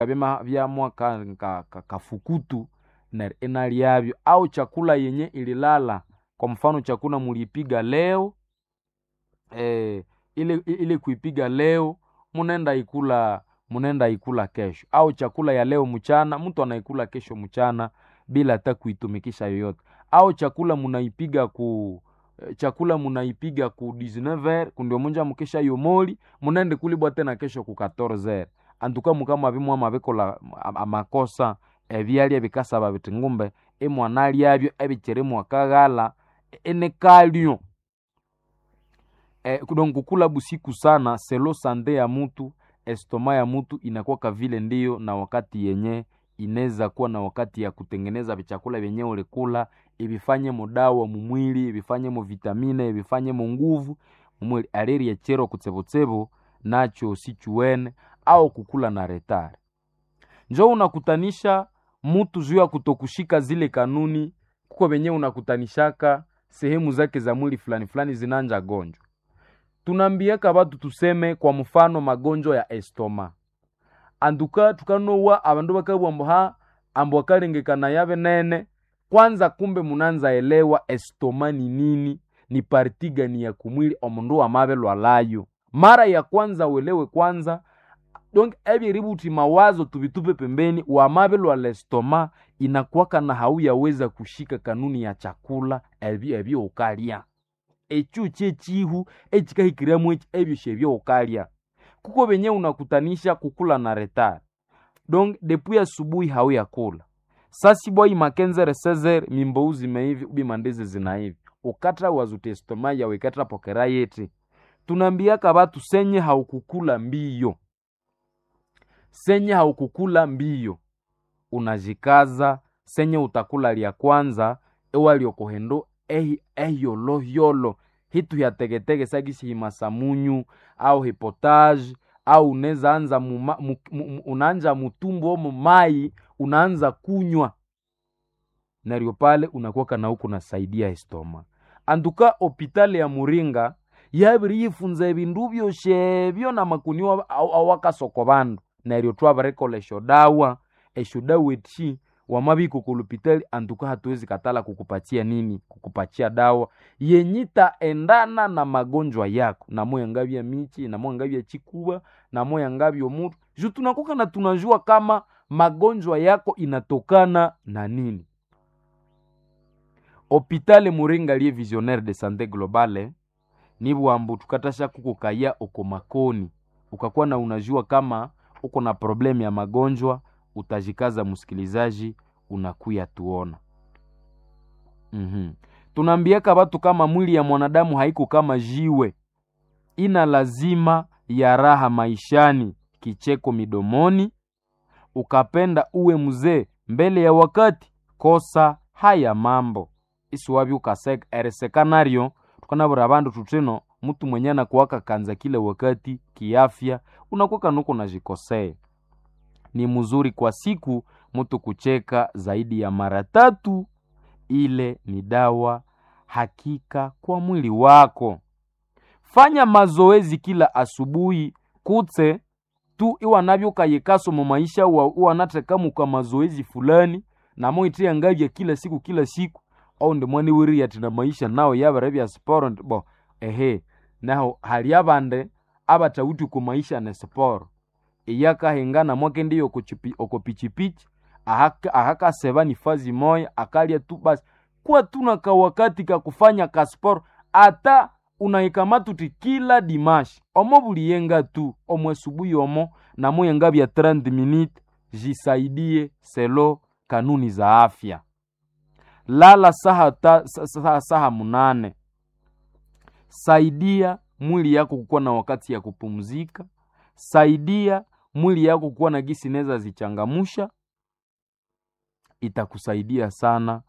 bema vya mwaka kafukutu na inalyavyo, au chakula yenye ililala. Kwa mfano chakula mulipiga leo, ile kuipiga leo munenda ikula kesho, au chakula ya leo mchana mtu anaikula kesho mchana bila hata kuitumikisha yoyote, au chakula munaipiga ku 19h kundio munja mukisha yomoli munende kulibwa tena kesho ku 14h. Antuka mukama bimwa mabikola amakosa ebyali ebikasaba biti ngumbe emwana lyabyo ebikere mwakagala enekalyo kukula busiku sana selo sande ya mutu, estoma ya mutu inakuwa vile ndiyo na wakati yenye ineza kuwa na wakati ya kutengeneza vichakula vyenye ulikula ibifanye mudawa mumwili, ibifanye mu vitamine, ibifanye mu nguvu mumwili. Aleri ya chero kutsebo nacho sichuene au kukula na retare. Njo unakutanisha mutu zuya kutokushika zile kanuni, kuko benye unakutanishaka sehemu zake za mwili fulani fulani zinanja gonjwa. Tunambiaka batu tuseme kwa mfano magonjwa ya estoma. Anduka tukanowa abandu bakabwamboha ambo bakalengekana yabe nene. Kwanza kumbe munanza elewa estoma ni nini, ni parti gani ya kumwili omundu wa mabelwa layo. Mara ya kwanza uelewe kwanza. Donc ebi ributi mawazo tubitupe pembeni, wa mabelwa l'estoma inakuwaka na hauya weza kushika kanuni ya chakula ebi ukalia. Echu chechihu echikahikiramu ebyo shebyo ukalia. Kuko benye unakutanisha kukula na retard. Donc depuis asubuhi hauya kula. Sasi boy makenzere sezer mimbouzi meivi ubi mandeze zinaivi. Ukatra wazute estoma ya wekatra pokera yeti. Tunambiaka batu senye haukukula mbio. Senye haukukula mbio unajikaza, senye utakula liya kwanza ewa liokohendo yolo hitu ya tegetege sagisi himasamunyu au hipotage au uneza anza unaanza mutumbo omo mai unaanza kunywa nario pale unakuwa na huko nasaidia estoma. Anduka hopitali ya Muringa yabiri yifunza ebindu byoshe na makuniwa awaka soko bandu nario twabarekolesho dawa eshudawa eti wamabiko kulupitali. Antuka hatuwezi katala kukupatia nini, kukupatia dawa yenyita endana na magonjwa yako, na moyo ngabia michi, na moyo ngabia chikuba, na moyo ngabia mutu. Ju tunakuka na tunajua kama magonjwa yako inatokana na nini. Hopitali Muringa liye visionnaire de santé globale nibu ambu tukatasha kukukaya okomakoni. Ukakuwa na unajua kama uko na problemi ya magonjwa, utajikaza musikilizaji, unakuya tuona. Tunambiaka batu kama mwili ya mwanadamu haiku kama jiwe. Ina lazima ya raha maishani, kicheko midomoni. Ukapenda uwe mzee mbele ya wakati, kosa haya mambo. Isuwabi ukasek eresekanario, tukanabura bandu tutino, mtu mwenyana kuwaka kanza kile wakati, kiafya, unakuwa nuko na jikosea. Ni mzuri kwa siku mtu kucheka zaidi ya mara 3. Ile ni dawa hakika kwa mwili wako. Fanya mazoezi kila asubuhi kutse tu iwa navyo kayekaso mu maisha wa natakamu kwa mazoezi fulani na moitia ngavya kila siku au ndemwani wiri ya tina maisha nao yabarabi ya sport bo nao hali abande abatawuti ku maisha na sport iyaka hengana mwake ndiyo okopichipichi ahaka seba ni fazi moya akalia tu basi kwa tuna wakati ka kufanya ka sport ata unaikamatu kila dimashi omo buliyenga tu omo asubuhi omo na moya ngabi ya 30 minutes jisaidie selo kanuni za afya. Lala saha 8. Saidia mwili yako kukuwa na wakati ya kupumzika. Saidia mwili yako kukuwa na gisi neza zichangamusha. Itakusaidia sana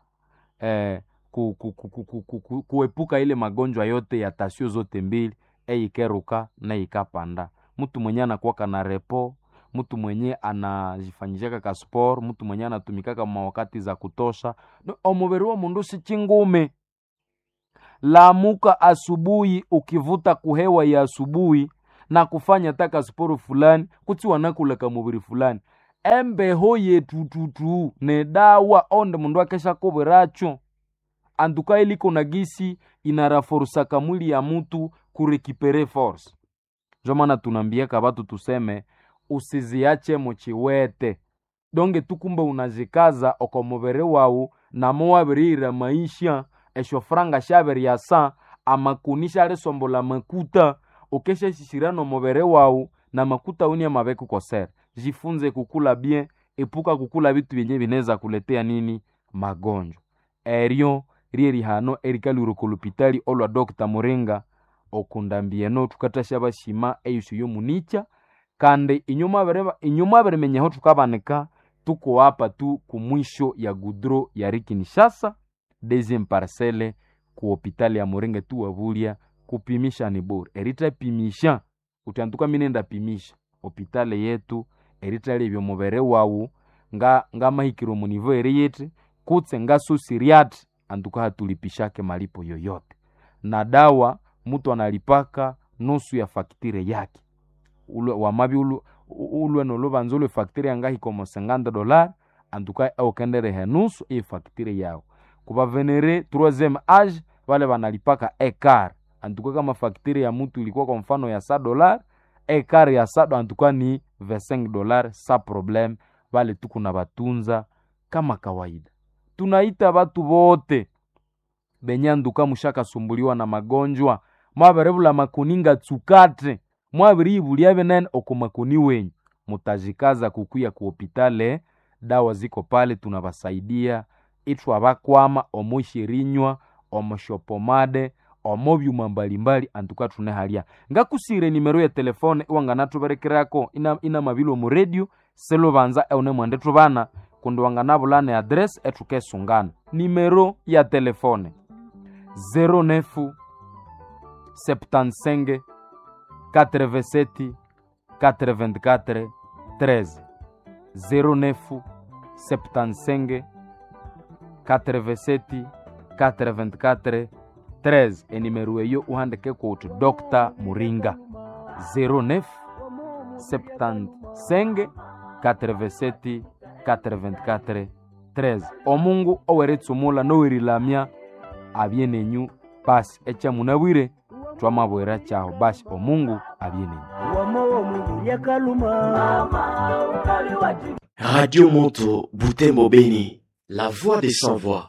kuepuka ile magonjwa yote ya tasio zote mbili, ikeruka na ikapanda. Mtu mwenye anakuwa na repo, mtu mwenye anajifanyishaka ka sport, mtu mwenye anatumikaka mawakati za kutosha, omubiri wa mundu si chingume. Lamuka asubuhi ukivuta kuhewa ya asubuhi na kufanya taka sport fulani, kuti wanakula ka mubiri fulani. embeho yetututu ne dawa onde mundu akesha koberacho antuka iliko na gisi inaraforusaka mwili ya mutu kurekipere force. Jomana tunambiaka batu tuseme usiziache mochiwete. Donge tukumbe unazikaza okomubere wawu na muwabirira maisha esho franga shaberi ya sa amakunisha resombola makuta ukesha shishirano mubere wawu na makuta unia mabeku kosera. Jifunze kukula bien, epuka kukula vitu vyenye vineza kuletea nini magonjwa. Erion rieri hano erikali urukolupitali olwa Dr. Muringa okundambieno tukatasha bashima eyusu yomunicha kande inyuma bere menyeho tukabaneka tuko hapa tu kumwisho ya gudro ya Kinshasa deuxième parcelle ku hospitali ya Muringa tu wabulia kupimisha ni bure. Erita pimisha utanduka minenda pimisha hospitali yetu erita lebyo mubere wawu nga mahikiro mu niveau eriyete kutse nga susiriat anduka hatulipishake malipo yoyote. Na dawa mtu analipaka nusu ya faktire yake. Wamabi ulwe no lobanzole faktire yangahi komo $50 anduka au kendere nusu e faktire yao. Kuba venere 3e age wale wanalipaka ekar. Anduka kama faktire ya mtu ilikuwa kwa mfano ya $100, ekar ya $100 anduka ni $25 sa problem. Wale tuku na batunza kama kawaida. Tunaita batu bote benyanduka mushaka sumbuliwa na magonjwa mwaberebula makuninga tsukate mwabiribulia benen okumakuni wenyu mutajikaza kukuya ku hospitali. Dawa ziko pale tunabasaidia itwa bakwama omushirinywa omushopomade omobyuma mbalimbali antuka tunehalia ngakusire nimero ya telefone wangana tuberekerako ina mabilo mu radio selo banza one mwande tubana kundo wangana bulane address etukesungana nimero ya telefone 09 75 87 84 13 09 75 87 84 13 enimero eyo uhandike ko Dr. Muringa 09 75 87 84 13 omungu oweretsumula no wirilamya abienenyu basi echa munabwire twamabwera chaho basi omungu abienenyu. Radio Monto Butembo Beni, la voix des sans voix.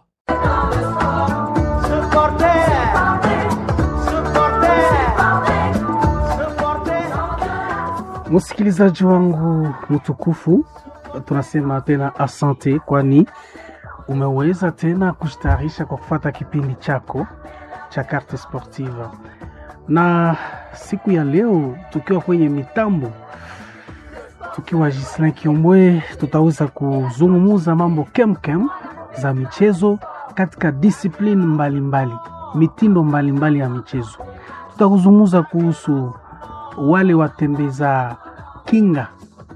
Msikilizaji wangu mtukufu, tunasema tena asante, kwani umeweza tena kustarisha kwa kufuata kipindi chako cha Carte Sportive. Na siku ya leo tukiwa kwenye mitambo, tukiwa Gislin Kiombwe, tutaweza kuzungumza mambo kemkem za michezo katika discipline mbalimbali, mitindo mbalimbali ya michezo. Tutazungumza kuhusu wale watembeza kinga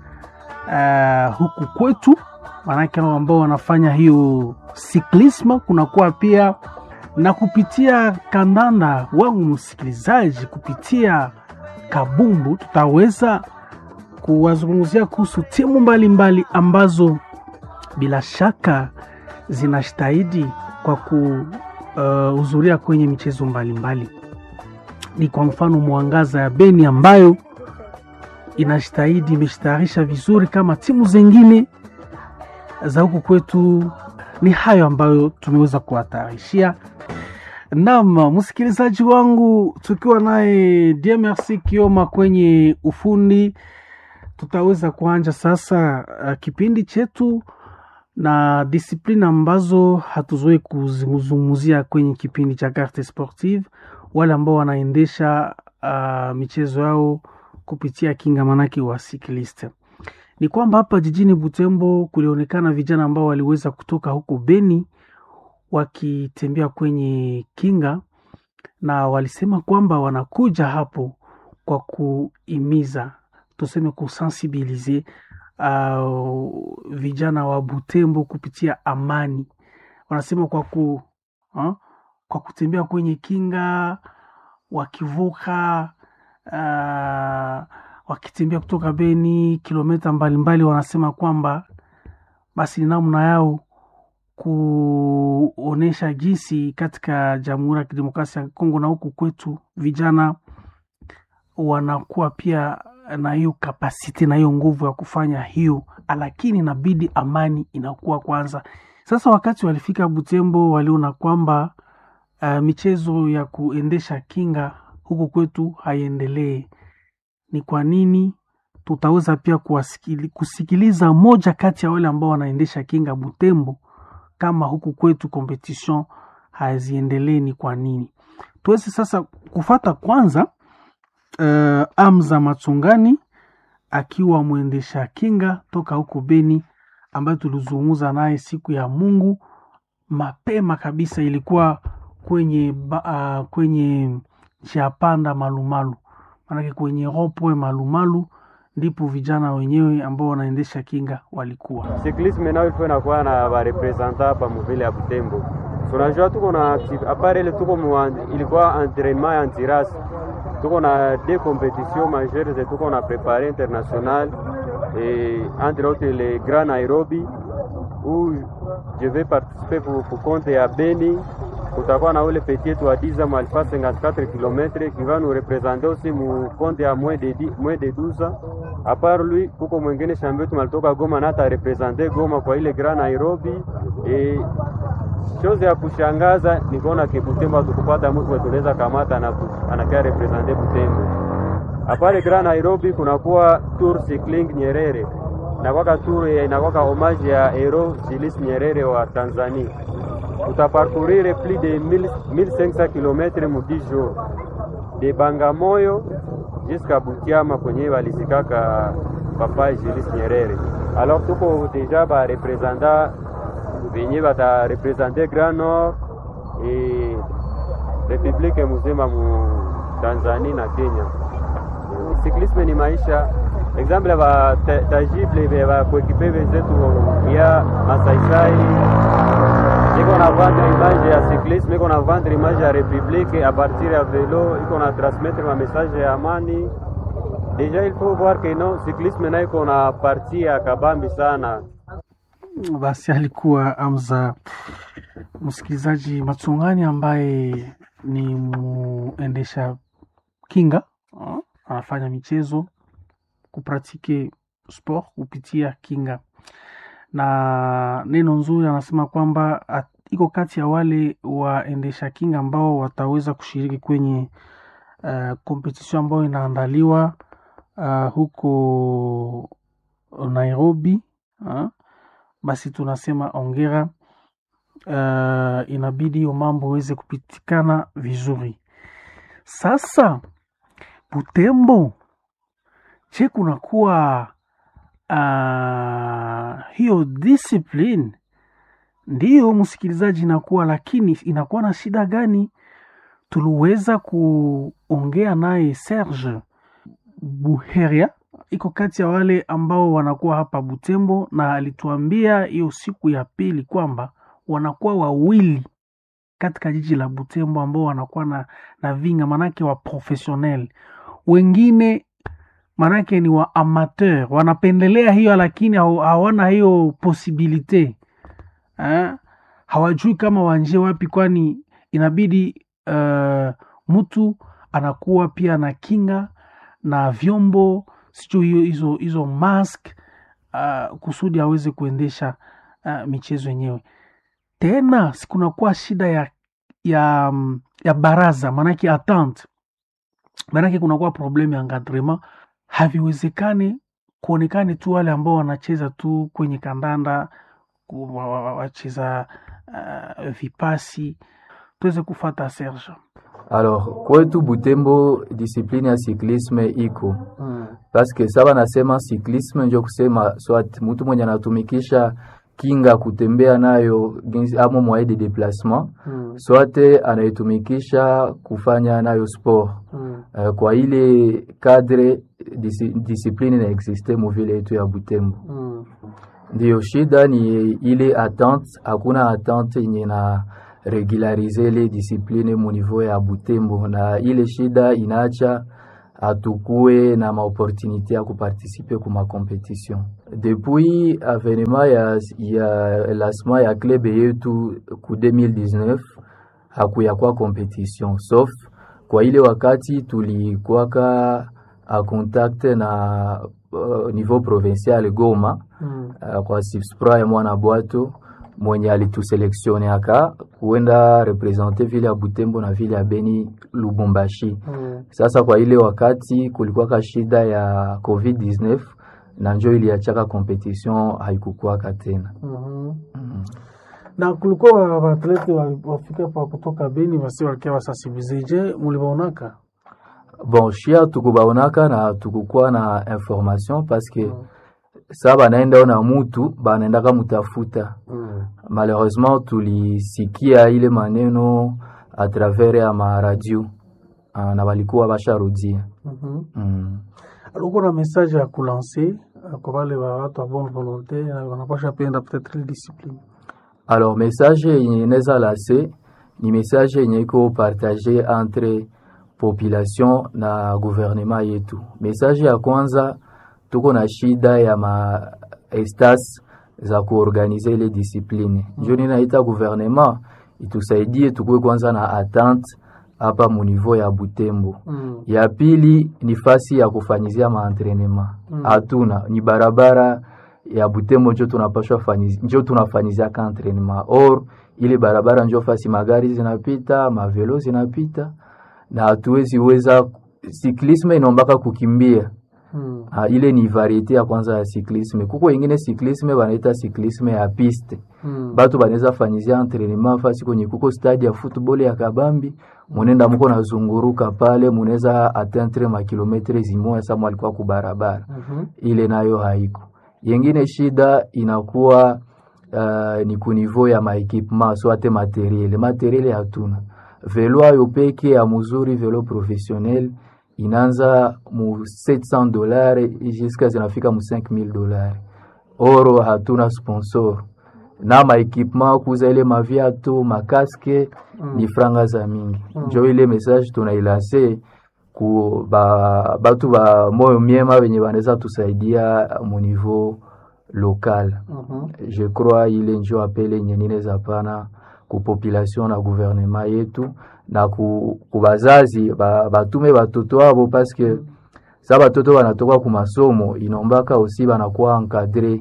huku kwetu, manake ambao wanafanya hiyo cyclisme. Kunakuwa pia na kupitia kandanda, wangu msikilizaji, kupitia kabumbu tutaweza kuwazungumzia kuhusu timu mbalimbali ambazo bila shaka zinastahili kwa kuhudhuria kwenye michezo mbalimbali. Ni kwa mfano Mwangaza ya Beni ambayo inastahili, imeshtarisha vizuri kama timu zingine za huku kwetu. Ni hayo ambayo tumeweza kuwatarishia. Naam, msikilizaji wangu, tukiwa naye DMRC Kioma kwenye ufundi, tutaweza kuanza sasa kipindi chetu na discipline ambazo hatuzoe kuzungumzia kwenye kipindi cha Carte Sportive. Wale ambao wanaendesha michezo yao kupitia kinga, manake wa cyclist. Ni kwamba hapa jijini Butembo kulionekana vijana ambao waliweza kutoka huko Beni wakitembea kwenye kinga, na walisema kwamba wanakuja hapo kwa kuimiza, tuseme kusensibilize vijana wa Butembo kupitia amani. Wanasema kwa kutembea kwenye kinga, wakivuka wakitembea kutoka Beni kilomita mbalimbali, wanasema kwamba basi ni namna yao kuonesha jinsi katika Jamhuri ya Kidemokrasia ya Kongo na huku kwetu vijana wanakuwa pia na hiyo kapasiti na hiyo nguvu ya kufanya hiyo, lakini inabidi amani inakuwa kwanza. Sasa wakati walifika Butembo, waliona kwamba michezo ya kuendesha kinga huku kwetu haiendelee. Ni kwa nini? Tutaweza pia kusikiliza moja kati ya wale ambao wanaendesha kinga Butembo, kama huku kwetu competition haziendelee ni kwa nini. Tuweze sasa kufata kwanza Amza Matsungani akiwa mwendesha kinga toka huko Beni, ambayo tulizungumza naye siku ya Mungu mapema kabisa. Ilikuwa kwenye Chiapanda Malumalu, manake kwenye Ropwe Malumalu ndipo vijana wenyewe ambao wanaendesha kinga walikuwa. Cyclisme nao ilikuwa inakuwa na ba representa hapa mvile ya Butembo. Tunajua tuko na apare ile ilikuwa entraînement ya antirasi. Tuko na deux compétitions majeures et tuko na préparé international et entre autres le Grand Nairobi où je vais participer pour compte à Beni. Kutakuwa na ule petit yetu wa 10 ans alfa 54 km qui va nous représenter aussi mu compte à moins de 12 ans. À part lui kuko mwingine champion malitoka Goma na ata representer Goma kwa ile Grand Nairobi. Et chose ya kushangaza ni kuona Butembo tukupata mtu tunaweza kamata na anakaa representer Butembo. Apale Grand Nairobi kunakuwa Tour Cycling Nyerere. Na kwa tour inakuwa homage ya hero Julius Nyerere wa Tanzania. Utaparcourir plus de 1500 km mu 10 jours. De Bangamoyo jusqu'à Butiama kwenye walisikaka papa Julius Nyerere. Alors tuko deja ba representa venye bata representer Grand Nord et Republique mzima mu Tanzania na Kenya. Cyclisme ni maisha. Exemple ba tangible ba kuekipe wenzetu ya Masaisai. Iko na vendre image ya cyclisme, iko na vendre image ya Republique à partir ya vélo, iko na transmettre ma message ya amani. Déjà il faut voir que non cyclisme na iko na partie ya kabambi sana. Basi alikuwa Amza msikilizaji Matsungani ambaye ni muendesha kinga, anafanya michezo kupratike sport kupitia kinga, na neno nzuri anasema kwamba iko kati ya wale waendesha kinga ambao wataweza kushiriki kwenye competition ambayo inaandaliwa huko Nairobi. Basi tunasema ongera, inabidi hiyo mambo iweze kupitikana vizuri. Sasa Butembo, je, kunakuwa hiyo discipline? Ndiyo msikilizaji, inakuwa, lakini inakuwa na shida gani? Tuliweza kuongea naye Serge Buheria, iko kati ya wale ambao wanakuwa hapa Butembo, na alituambia hiyo siku ya pili kwamba wanakuwa wawili katika jiji la Butembo ambao wanakuwa na vinga, manake wa professionnel, wengine manake ni wa amateur, wanapendelea hiyo lakini hawana hiyo possibility. Hawajui kama wanje wapi, kwani inabidi mtu anakuwa pia na kinga na vyombo sijui hizo mask kusudi aweze kuendesha michezo yenyewe. Tena sikunakuwa shida ya baraza, manake attente, manake kunakuwa problemu ya encadrement. Haviwezekani kuonekane tu wale ambao wanacheza tu kwenye kandanda, wacheza vipasi. Tuweze kufata Serge. Alors, kwetu Butembo discipline ya cyclisme iko. Parce que saba nasema cyclisme ndio kusema soit mtu mwenye anatumikisha kinga kutembea nayo amo moyen de déplacement, soit anaitumikisha kufanya nayo sport. Kwa ile cadre discipline na existe mu vile yetu ya Butembo. Ndio shida ni ile attente, hakuna attente yenye na regulariser les disciplines mu niveau ya Butembo, na ile shida inaacha atukue na maopportunité ya kuparticipe kuma competition. Depuis avenema ya lancement ya club yetu ku 2019 hakuyakuwa competition, sauf kwa ile wakati tulikuwaka a contact na niveau provincial Goma kwa Sipspra ya mwana Bwato mwenye alituselektione aka kuenda represente vile ya Butembo na vile ya Beni Lubumbashi. Sasa kwa ile wakati kulikuwa shida ya COVID-19 na njo iliachaka competition haikukuwa tena. Na kulikuwa waatleti wafika pa kutoka Beni wasi walikuwa wasensibilize, je mulibaonaka? Bon, shia tukubaonaka na tukukuwa na information parce que sa banaenda na mutu banaendaka mutafuta. Malheureusement tulisikia ile maneno a travers ya ma radio na walikuwa basharudia. Uko na message ya kulancer kwa wale watu wa bonne volonté na wanapasha penda peut-être discipline? Alors message yenye neza lase ni message yenye iko partager entre population na gouvernement yetu. Message ya kwanza, tuko na shida ya ma estas za kuorganize ile discipline. Njo ninaita gouvernement itusaidie tukue kwanza na attente hapa mu niveau ya Butembo. Ya pili ni fasi ya kufanyizia maentraînement. Hatuna ni barabara ya Butembo njo tunafanyizia ka entraînement. Or ile barabara njo fasi magari zinapita, mavelo zinapita na hatuwezi weza. Cyclisme inombaka kukimbia. Ile ni variete ya kwanza ya cyclisme. Kuko ingine cyclisme banaita cyclisme ya piste. Batu banaweza fanyizia entraînement fasi kwenye kuko stade ya football ya Kabambi, munenda muko nazunguruka pale, munaweza atteindre ma kilometre zimoya sama alikuwa ku barabara. Ile nayo haiko. Yengine shida inakuwa ni ku niveau ya ma equipement, soit materiel hatuna. Velo ayo peke ya muzuri, velo professionnel inanza mu $700 jusqu'à zinafika mu $5,000. Oro hatuna sponsor. Na ma equipement kuza ile maviatu, makaske ni franga za mingi. Njo ile message tunailase ku batu ba moyo miema wenye wanaweza tusaidia mu niveau local. Je crois ile njo apele nyenine za pana ku population na gouvernement yetu na ku bazazi batume batoto wabo parce que sa batoto wanatoka ku masomo inombaka aussi banakuwa encadré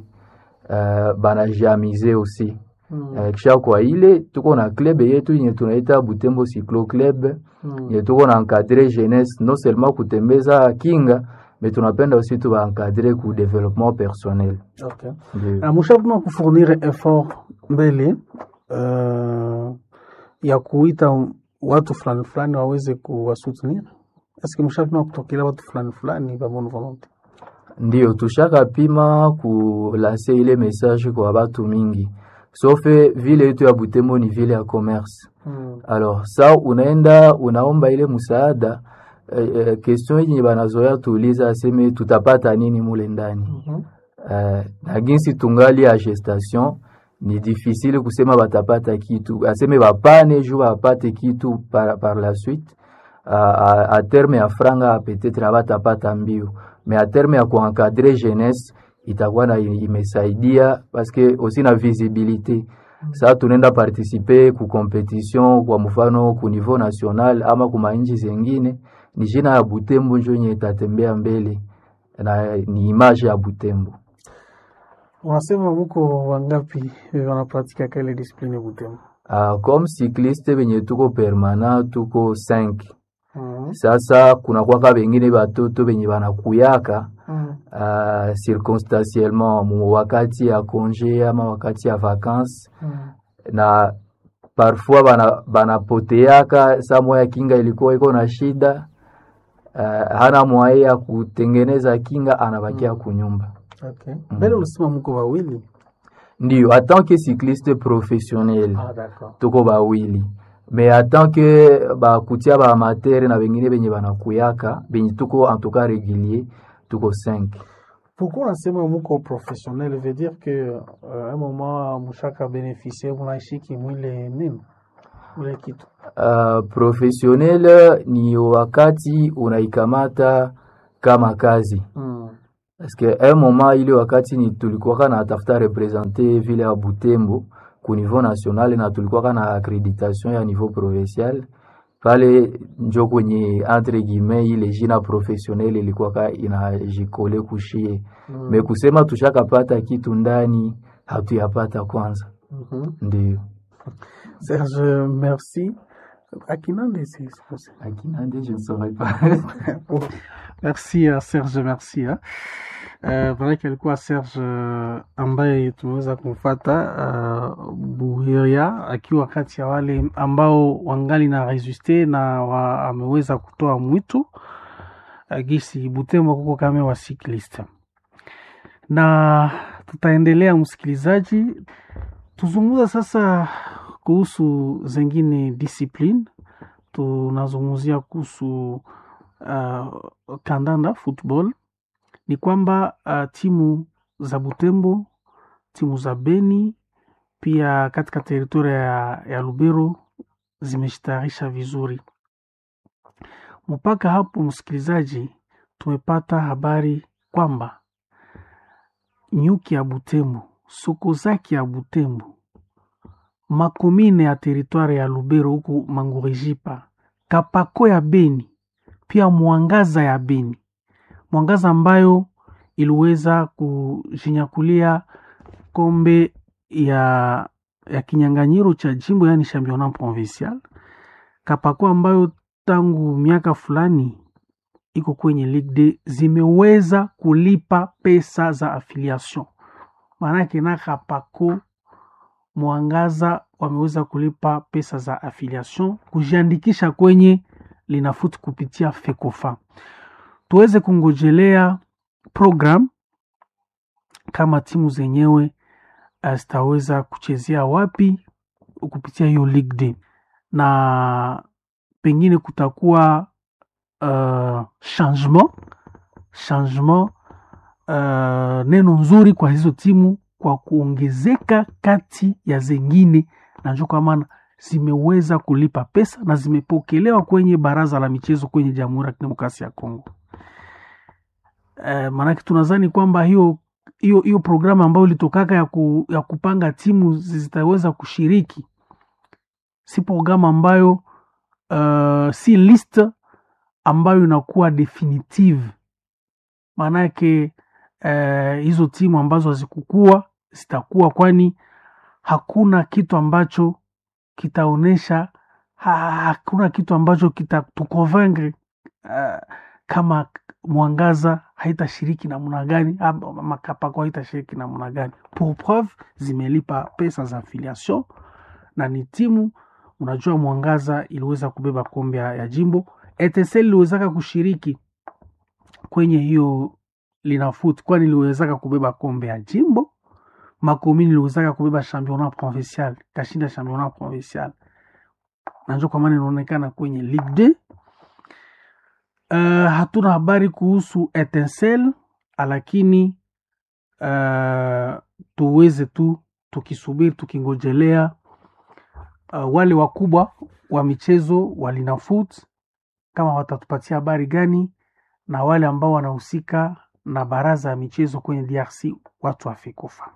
banajamize aussi. Kisha kwa ile tuko na club yetu yenye tunaita Butembo Cyclo Club yenye tuko na encadré jeunesse non seulement kutembeza kinga mais tunapenda aussi tu ba encadrer ku développement personnel. Okay. Mshabu kufournir effort mbele ya kuita watu fulani waweze kuwasoutenir. Est-ce que mshabu kutokea watu fulani ba bonne volonté? Ndio tushaka pima kulancer ile message kwa watu mingi. Sauf vile yetu ya Butembo ni vile ya commerce. Alors ça unaomba ile msaada, question yenye banazoea tuuliza aseme tutapata nini mule ndani. Na ginsi tungali ya gestation ni difficile kusema batapata kitu. Aseme bapane juu bapate kitu par la suite. A terme ya franga peut-être batapata mbio. Mais à terme ya kuencadrer jeunesse itakuwa na imesaidia parce que aussi na visibilité. Sasa tunaenda participer ku competition kwa mfano ku niveau national ama ku mainchi zingine, ni jina ya Butembo njo yenye itatembea mbele na ni image ya Butembo. Unasema mko wangapi wanapratika kile discipline Butembo? Comme cycliste wenye tuko permanent tuko 5. Sasa kuna kwa bengine batoto benye banakuyaka circonstanciellement mu wakati ya congé ama wakati ya vacances na parfois banapoteaka saa moya kinga ilikuwa iko na shida, hana mwae ya kutengeneza kinga, anabakia kunyumba. Okay. Bele ulisema mko wawili? Ndio, en tant que cycliste professionnel tuko bawili. Mais en tant que kutia ba amateur na bengine benye banakuyaka benye tuko en tout cas régulier tuko 5. Pourquoi unasema mko professionnel? Veut dire que un moment mshaka bénéficier unaishi kimwile nini? ule kitu? Professionnel ni wakati unaikamata kama kazi. Parce que un moment ile wakati ni tulikuwa na tafuta representer vile ya Butembo ku niveau national na tulikuwa na accreditation ya niveau provincial. Pale njo kwenye entre guillemets ile jina professionnel ilikuwa inajikole kushie. Me kusema tushakapata kitu ndani hatuyapata kwanza. Ndio. Serge, merci. Akinande, c'est Akinande, je ne saurais pas. Merci Serge, merci. Maana alikuwa Serge ambaye tumeweza kumfuata Buhiria akiwa kati ya wale ambao wangali na resiste na ameweza kutoa mwito gisi Butembo kuko kama wa cyclist. Na tutaendelea msikilizaji, tuzungumza sasa kuhusu zengine discipline. Tunazungumzia kuhusu kandanda football. Ni kwamba timu za Butembo, timu za Beni, pia katika teritoria ya Lubero zimeshtarisha vizuri. Mpaka hapo msikilizaji, tumepata habari kwamba Nyuki ya Butembo, Sokozaki ya Butembo, makomine ya teritoria ya Lubero huku Mangurijipa, Kapako ya Beni, pia Mwangaza ya Beni. Mwangaza ambayo iliweza kujinyakulia kombe ya kinyanganyiro cha jimbo, yani championnat provincial. Kapako ambayo tangu miaka fulani iko kwenye Ligue D zimeweza kulipa pesa za affiliation. Maanake na Kapako Mwangaza wameweza kulipa pesa za affiliation kujiandikisha kwenye Linafoot kupitia FECOFA. Tuweze kungojelea program kama timu zenyewe zitaweza kuchezea wapi kupitia hiyo Ligue D, na pengine kutakuwa changement neno nzuri kwa hizo timu kwa kuongezeka kati ya zengine, na njoo kwa maana zimeweza kulipa pesa na zimepokelewa kwenye baraza la michezo kwenye Jamhuri ya Kidemokrasia ya Kongo. Maanake tunadhani kwamba hiyo programu ambayo ilitokaka ya kupanga timu zitaweza kushiriki, si programu ambayo si list ambayo inakuwa definitive. Maanake hizo timu ambazo hazikukua zitakuwa, kwani hakuna kitu ambacho kitaonesha, hakuna kitu ambacho kitatukonvaincre kama Mwangaza haitashiriki namna gani, Makapako haitashiriki namna gani. Pour preuve zimelipa pesa za affiliation na ni timu. Unajua Mwangaza iliweza kubeba kombe ya jimbo, ETSL iliwezaka kushiriki kwenye hiyo Linafoot kwani iliwezaka kubeba kombe ya jimbo. Makomini iliwezaka kubeba championnat provincial, kashinda championnat provincial. Na njoo kwa maana inaonekana kwenye Ligue D. Hatuna habari kuhusu ETSL, lakini tuweze tu tukisubiri tukingojelea wale wakubwa wa michezo wa Linafoot kama watatupatia habari gani, na wale ambao wanahusika na baraza ya michezo kwenye DRC, watu wa FECOFA.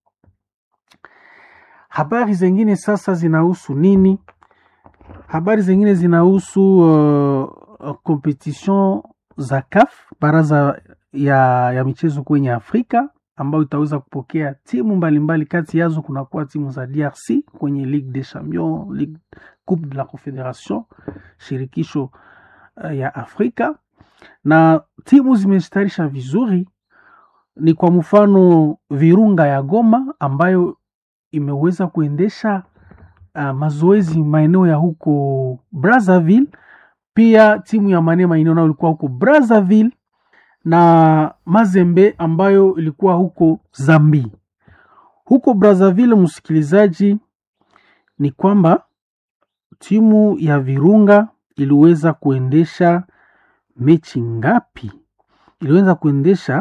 Habari zingine sasa zinahusu nini? Habari zingine zinahusu competition za CAF, baraza ya michezo kwenye Afrika, ambayo itaweza kupokea timu mbalimbali. Kati yazo kunakuwa timu za DRC kwenye Ligue des Champions, Ligue Coupe de la Confédération, shirikisho ya Afrika, na timu zimestarisha vizuri. Ni kwa mfano Virunga ya Goma ambayo imeweza kuendesha mazoezi maeneo ya huko Brazzaville. Pia timu ya Manema inaona ilikuwa huko Brazzaville, na Mazembe ambayo ilikuwa huko Zambi. Huko Brazzaville, msikilizaji, ni kwamba timu ya Virunga iliweza kuendesha mechi ngapi? Iliweza kuendesha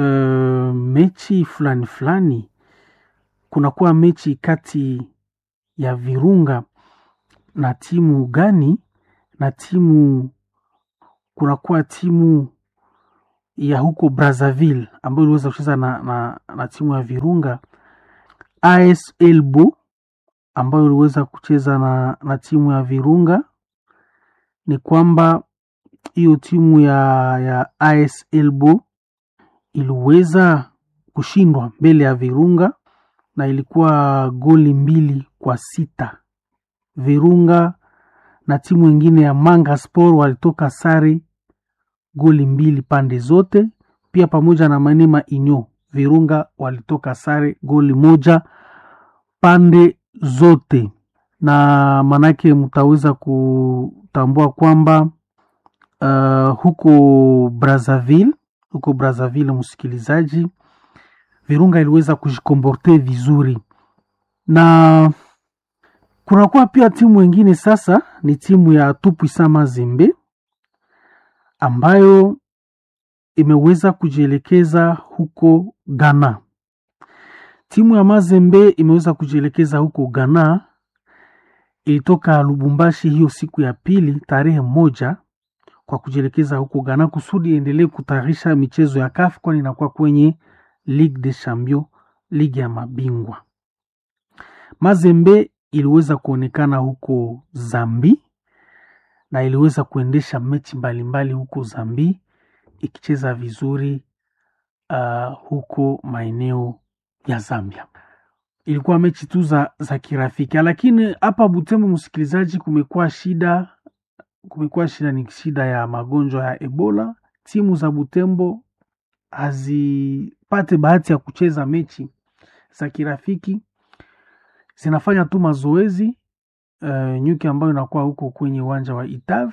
mechi fulani. Kunakuwa mechi kati ya Virunga na timu gani? Na timu kunakuwa timu ya huko Brazzaville ambayo iliweza kucheza na timu ya Virunga, AS Elbo ambayo iliweza kucheza na timu ya Virunga. Ni kwamba hiyo timu ya AS Elbo iliweza kushindwa mbele ya Virunga na ilikuwa goli 2-6. Virunga na timu nyingine ya Manga Sport walitoka sare goli 2 pande zote, pia pamoja na Manema Inyo Virunga walitoka sare goli 1 pande zote. Na manake mtaweza kutambua kwamba huko Brazzaville msikilizaji, Virunga iliweza kujikomporte vizuri. Na kunakuwa pia timu nyingine sasa, ni timu ya Tout-Puissant Mazembe ambayo imeweza kujielekeza huko Ghana. Timu ya Mazembe imeweza kujielekeza huko Ghana, ilitoka Lubumbashi hiyo siku ya pili tarehe 1 kwa kujielekeza huko Ghana kusudi endelee kutayarisha michezo ya CAF, kwani inakuwa kwenye Ligue des Champions, ligi ya mabingwa. Mazembe iliweza kuonekana huko Zambi na iliweza kuendesha mechi mbalimbali huko Zambi ikicheza vizuri huko maeneo ya Zambia. Ilikuwa mechi tu za kirafiki, lakini hapa Butembo msikilizaji, kumekuwa shida, ni shida ya magonjwa ya Ebola. Timu za Butembo hazipate bahati ya kucheza mechi za kirafiki, zinafanya tu mazoezi nyuki ambayo inakuwa huko kwenye uwanja wa Itav.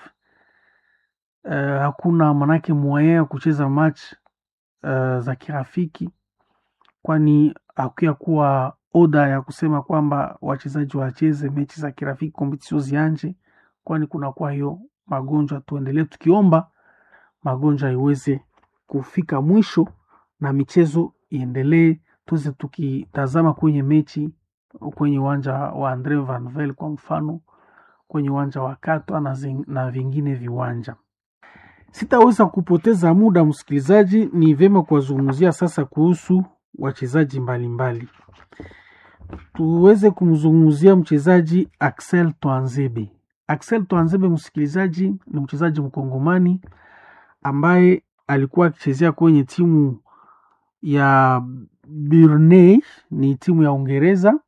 Hakuna manake moyen kucheza match za kirafiki, kwani hakuya kuwa oda ya kusema kwamba wachezaji wacheze mechi za kirafiki, competition zianje, kwani kuna kwa hiyo magonjwa. Tuendelee tukiomba magonjwa iweze kufika mwisho na michezo iendelee, tuweze tukitazama kwenye mechi kwenye uwanja wa Andre Van Vel kwa mfano, kwenye uwanja wa Katwa na vingine viwanja. Sitaweza kupoteza muda msikilizaji, ni vema kuwazungumzia sasa kuhusu wachezaji mbalimbali. Tuweze kumzungumzia mchezaji Axel Twanzebe. Axel Twanzebe msikilizaji ni mchezaji mkongomani ambaye alikuwa akichezea kwenye timu ya Burnley, ni timu ya Uingereza,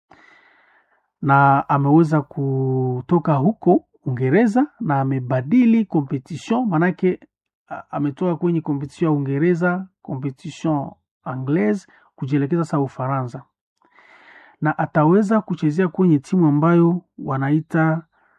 na ameweza kutoka huko Uingereza na amebadili competition, manake ametoka kwenye competition ya Uingereza, competition anglaise, kujielekeza sa Ufaransa, na ataweza kuchezea kwenye timu ambayo wanaita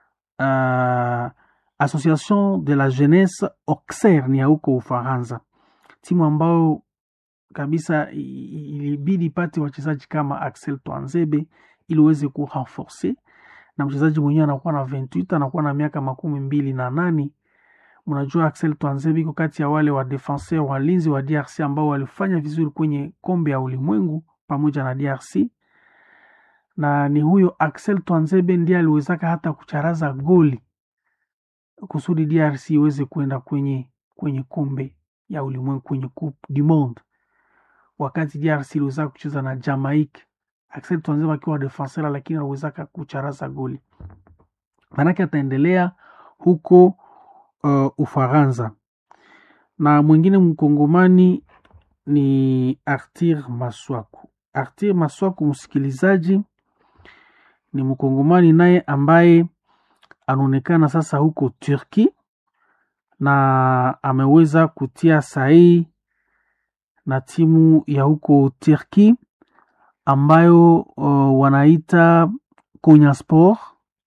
Association de la Jeunesse Auxerre, ni ya huko Ufaransa, timu ambayo kabisa ilibidi pate wachezaji kama Axel Twanzebe ili uweze kurenforcer. Na mchezaji mwenyewe anakuwa na 28, anakuwa na miaka 28. Mnajua Axel Twanzebe iko kati ya wale wa defenseur walinzi wa DRC ambao walifanya vizuri kwenye kombe ya ulimwengu pamoja na DRC, na ni huyo Axel Twanzebe ndiye aliwezaka hata kucharaza goli kusudi DRC iweze kwenda kwenye kombe ya ulimwengu, kwenye Coupe du Monde, wakati DRC iliweza kucheza na Jamaica. Axel Twanzebe akiwa defenseur, lakini aliweza kucharaza goli, manake ataendelea huko Ufaransa. Na mwingine mkongomani ni Arthur Maswaku. Arthur Maswaku msikilizaji ni mkongomani naye ambaye anaonekana sasa huko Turki, na ameweza kutia sahihi na timu ya huko Turki ambayo wanaita Konyaspor.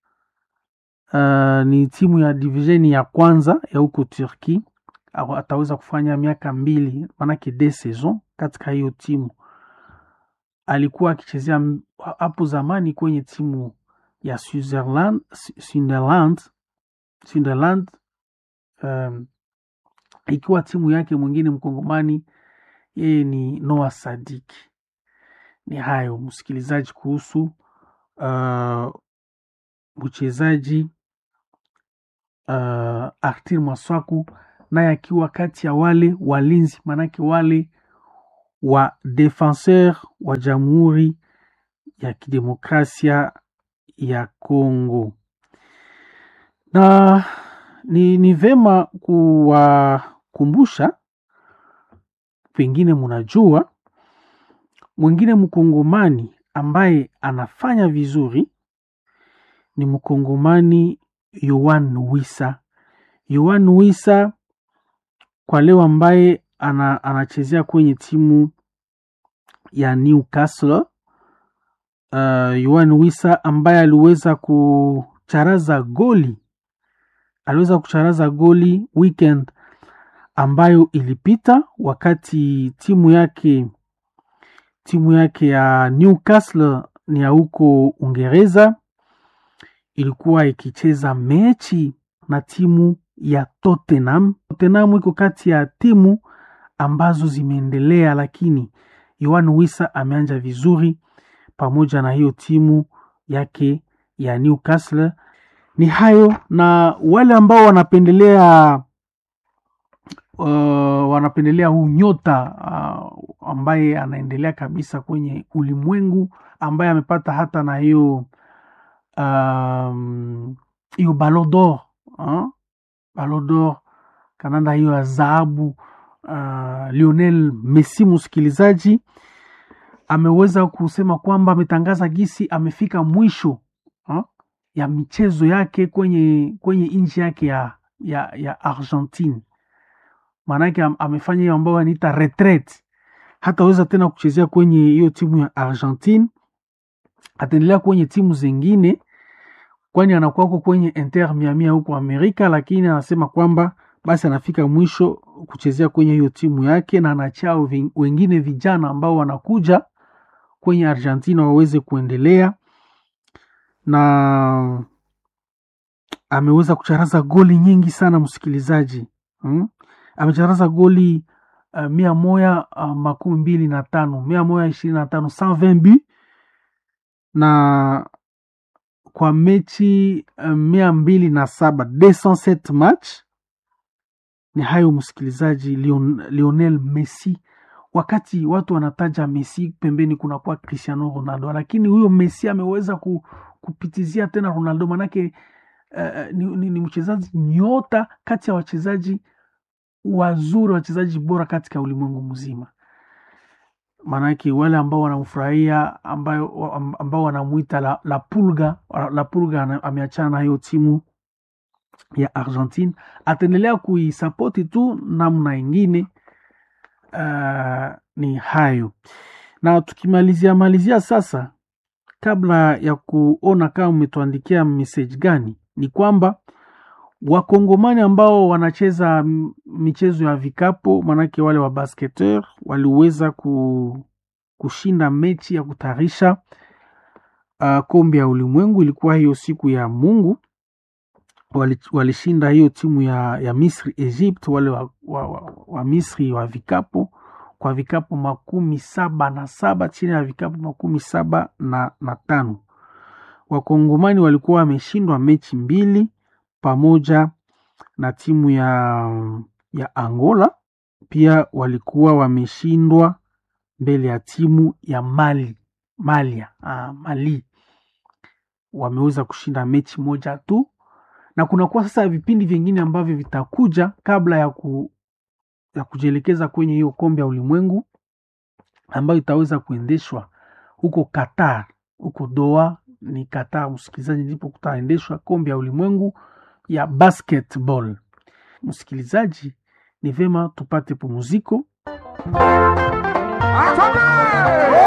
Ni timu ya division ya kwanza ya huko Turki. Ataweza kufanya miaka 2, manake 2 saison katika hiyo timu. Alikuwa akichezea hapo zamani kwenye timu ya Sunderland, ikiwa timu yake mwingine mkongomani yeye ni Noah Sadiki. Ni hayo msikilizaji kuhusu mchezaji Arthur Maswaku naye akiwa kati ya wale walinzi, manake wale wa defenseur wa Jamhuri ya Kidemokrasia ya Kongo. Na ni vema kuwakumbusha, pengine munajua, mwingine mkongomani ambaye anafanya vizuri ni mkongomani Yohan Wissa. Yohan Wissa kwa leo ambaye anachezea kwenye timu ya Newcastle. Yohan Wissa ambaye aliweza kucharaza goli weekend ambayo ilipita, wakati timu yake ya Newcastle ni ya huko Uingereza ilikuwa ikicheza mechi na timu ya Tottenham. Tottenham iko kati ya timu ambazo zimeendelea, lakini Yohan Wissa ameanja vizuri pamoja na hiyo timu yake ya Newcastle. Ni hayo, na wale ambao wanapendelea huu nyota ambaye anaendelea kabisa kwenye ulimwengu, ambaye amepata hata na hiyo Ballon d'Or, Ballon d'Or kananda hiyo ya dhahabu, Lionel Messi, msikilizaji, ameweza kusema kwamba ametangaza gisi amefika mwisho ya michezo yake kwenye nchi yake ya Argentine. Maanake amefanya hiyo ambayo anaita retraite, hataweza tena kuchezea kwenye hiyo timu ya Argentine, ataendelea kwenye timu zingine, kwani anakuwa kwenye Inter Miami huko Amerika, lakini anasema kwamba basi anafika mwisho kuchezea kwenye hiyo timu yake, na anachao wengine vijana ambao wanakuja kwenye Argentina waweze kuendelea. Na ameweza kucharaza goli nyingi sana, msikilizaji. Amecharaza goli 125, 125 buts, na kwa mechi 207, 207 match. Ni hayo msikilizaji, Lionel Messi. Wakati watu wanataja Messi, pembeni kuna kwa Cristiano Ronaldo, lakini huyo Messi ameweza kupitizia tena Ronaldo, manake ni mchezaji nyota kati ya wachezaji wazuri, wachezaji bora katika ulimwengu mzima. Manake wale ambao wanamfurahia, ambao wanamuita la Pulga ameachana na hiyo timu ya Argentine, ataendelea kuisapoti tu namna ingine. Ni hayo, na tukimalizia sasa, kabla ya kuona kama umetuandikia message gani, ni kwamba wakongomani ambao wanacheza michezo ya vikapo, manake wale wa basketeur, waliweza kushinda mechi ya kutarisha kombe ya ulimwengu. Ilikuwa hiyo siku ya Mungu, walishinda hiyo timu ya Misri Egypt, wale wa Misri wa vikapo, kwa vikapo 77 chini ya vikapo 75. Wakongomani walikuwa wameshindwa mechi 2 pamoja na timu ya Angola. Pia walikuwa wameshindwa mbele ya timu ya Mali. Wameweza kushinda mechi 1 tu, na kunakuwa sasa vipindi vingine ambavyo vitakuja kabla ya kujielekeza kwenye hiyo kombe ya ulimwengu ambayo itaweza kuendeshwa huko Qatar, huko Doha, ni Qatar msikilizaji, ndipo kutaendeshwa kombe ya ulimwengu ya basketball. Msikilizaji, ni vema tupate pumziko.